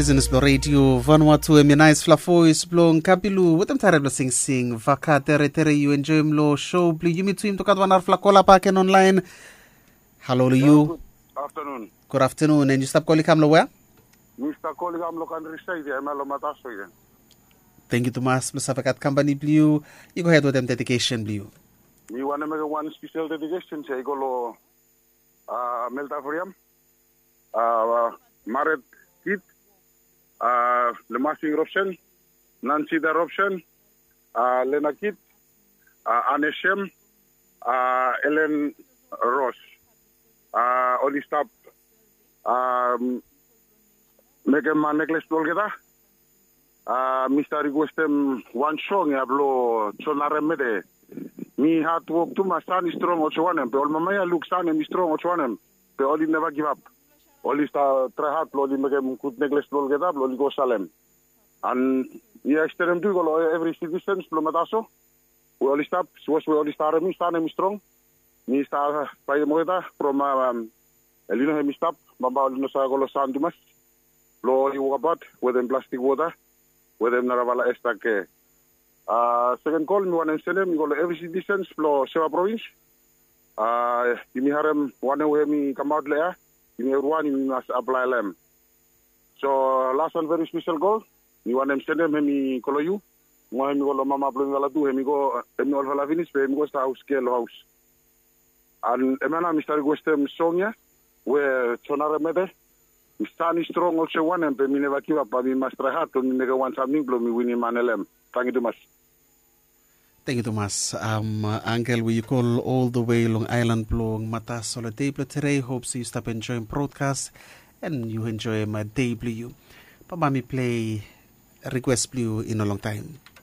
Listen to radio Vanuatu Eminais Flafois Blong Kapilu with them terrible sing Vaka Tere you enjoy mlo show blue you meet to him to Kadwanar Flakola Parken online. Hello to you. Good afternoon. Good afternoon. And you stop calling Kamlo where? Mr. Calling am lokan reside I'm a matasoy. Thank you Tomas Musafakat Company Blue. You go ahead with them dedication Blue. We want to make one special dedication say go Melta Foriam. Maret Kit, Lemasing Robson, Nancy the Robson, Lena Kit, Aneshem, Ellen Ross, Oli Stop, make a necklace together. Mr. Rigostem one song Yablo Sonaremede. Me had to walk to my son is strong also one, but all my look son and is strong also one, but Oli never give up. Oli sta try hard loli megem kut negles lol gedab loli go salem and yeah extrem do go every citizens lo mataso we oli stop we oli star mi sta nem strong mi sta pai moeda from elino he mi stop bamba oli no sa go lo sandumas lo oli wabat with them plastic water with them naravala esta ke second call mi one senem go every citizens lo seva province mi harem one we mi come out there. Everyone must apply them. So last one very special goal. You want them send them me call you. Mo me go mama blowing ala do me go me all hala finish me go house scale house. And emana Mr. Gostem Sonia where Sonara mede. Stand strong also one and me never give up but me must try hard to me go want something blow me winning manelem. Thank you too much. Thank you, Thomas. Uncle, we call all the way Long Island Blong Mata Solo Dable today. Hope you stop enjoying broadcast and you enjoy my debut. Papa me play request blue in a long time.